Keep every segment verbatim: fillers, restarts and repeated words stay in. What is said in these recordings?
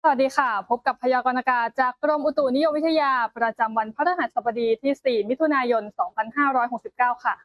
สวัสดีค่ะพบกับพยากรณ์อากาศจากกรมอุตุนิยมวิทยาประจำวันพฤหัสบดีที่ สี่ มิถุนายน สองพันห้าร้อยหกสิบเก้า ค่ะ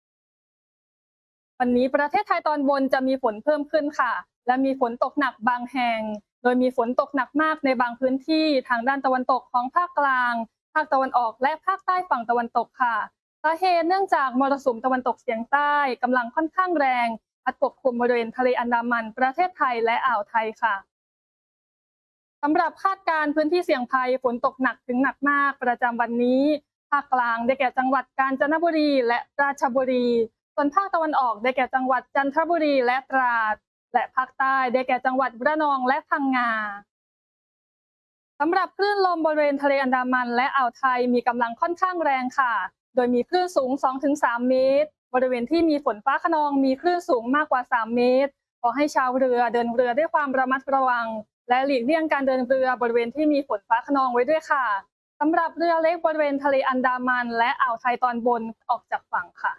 วันนี้ประเทศไทยตอนบนจะมีฝนเพิ่มขึ้นค่ะและมีฝนตกหนักบางแห่งโดยมีฝนตกหนักมากในบางพื้นที่ทางด้านตะวันตกของภาคกลางภาคตะวันออกและภาคใต้ฝั่งตะวันตกค่ะสาเหตุเนื่องจากมรสุมตะวันตกเฉียงใต้กำลังค่อนข้างแรงพัดปกคลุมบริเวณทะเลอันดามันประเทศไทยและอ่าวไทยค่ะ สำหรับคาดการณ์พื้นที่เสี่ยงภัยฝนตกหนักถึงหนักมากประจำวันนี้ภาคกลางได้แก่จังหวัดกาญจนบุรีและราชบุรีส่วนภาคตะวันออกได้แก่จังหวัดจันทบุรีและตราดและภาคใต้ได้แก่จังหวัดระนองและพังงาสำหรับคลื่นลมบริเวณทะเลอันดามันและอ่าวไทยมีกำลังค่อนข้างแรงค่ะโดยมีคลื่นสูง สองถึงสาม เมตรบริเวณที่มีฝนฟ้าคะนองมีคลื่นสูงมากกว่า สาม เมตรขอให้ชาวเรือเดินเรือด้วยความระมัดระวังและหลีกเลี่ยงการเดินเรือบริเวณที่มีฝนฟ้าคะนองไว้ด้วยค่ะสำหรับเรือเล็กบริเวณทะเลอันดามันและอ่าวไทยตอนบนออกจากฝั่งค่ะ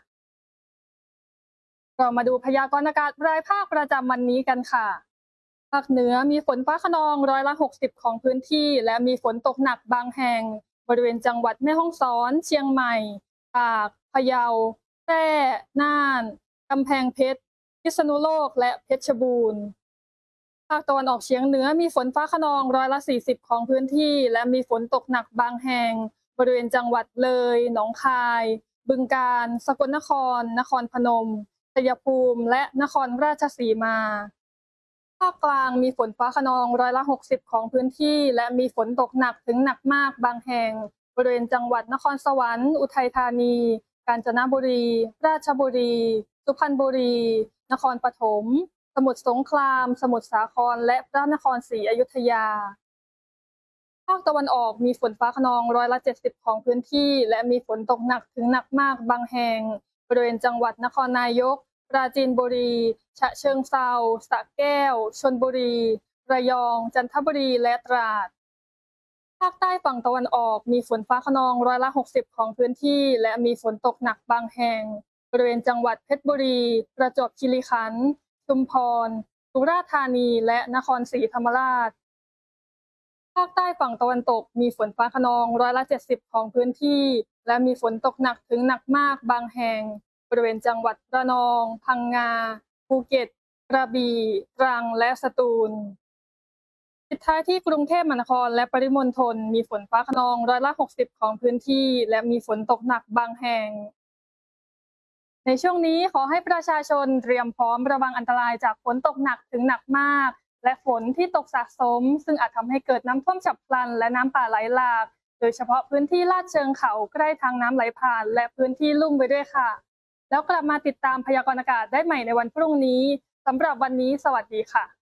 เรามาดูพยากรณ์อากาศรายภาคประจำวันนี้กันค่ะภาคเหนือมีฝนฟ้าคะนองร้อยละหกสิบของพื้นที่และมีฝนตกหนักบางแห่งบริเวณจังหวัดแม่ฮ่องสอนเชียงใหม่ตากพะเยาแพร่น่านกำแพงเพชรพิษณุโลกและเพชรบูรณ์ ภาคตะวันออกเฉียงเหนือมีฝนฟ้าคะนองร้อยละสี่สิบของพื้นที่และมีฝนตกหนักบางแห่งบริเวณจังหวัดเลยหนองคายบึงกาฬสกลนครนครพนมชัยภูมิและนครราชสีมาภาคกลางมีฝนฟ้าคะนองร้อยละหกสิบของพื้นที่และมีฝนตกหนักถึงหนักมากบางแห่งบริเวณจังหวัดนครสวรรค์อุทัยธานีกาญจนบุรีราชบุรีสุพรรณบุรีนครปฐมสมุทรสงครามสมุทรสาครและพระนครศรีอยุธยาภาคตะวันออกมีฝนฟ้าคะนองร้อยละเจ็ดสิบของพื้นที่และมีฝนตกหนักถึงหนักมากบางแห่งบริเวณจังหวัดนครนายกปราจีนบุรีฉะเชิงเทราสระแก้วชลบุรีระยองจันทบุรีและตราดภาคใต้ฝั่งตะวันออกมีฝนฟ้าคะนองร้อยละหกสิบของพื้นที่และมีฝนตกหนักบางแห่งบริเวณจังหวัดเพชรบุรีประจวบคีรีขันธ์ชุมพรสุราษฎร์ธานีและนครศรีธรรมราชภาคใต้ฝั่งตะวันตกมีฝนฟ้าคะนองร้อยละเจ็ดสิบของพื้นที่และมีฝนตกหนักถึงหนักมากบางแห่งบริเวณจังหวัดระนองพังงาภูเก็ตกระบี่ตรังและสตูลปิดท้ายที่กรุงเทพมหานครและปริมณฑลมีฝนฟ้าคะนองร้อยละหกสิบของพื้นที่และมีฝนตกหนักบางแห่งในช่วงนี้ขอให้ประชาชนเตรียมพร้อมระวังอันตรายจากฝนตกหนักถึงหนักมากและฝนที่ตกสะสมซึ่งอาจทำให้เกิดน้ำท่วมฉับพลันและน้ำป่าไหลหลากโดยเฉพาะพื้นที่ลาดเชิงเขาใกล้ทางน้ำไหลผ่านและพื้นที่ลุ่มไปด้วยค่ะแล้วกลับมาติดตามพยากรณ์อากาศได้ใหม่ในวันพรุ่งนี้สำหรับวันนี้สวัสดีค่ะ